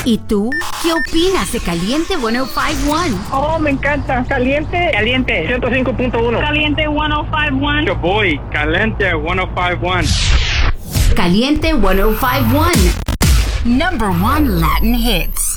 ¿Y tú? ¿Qué opinas de Caliente 105.1? Oh, me encanta. Caliente. Caliente 105.1. Caliente 105.1. Yo voy. Caliente 105.1. Caliente 105.1. Number 1 Latin hits.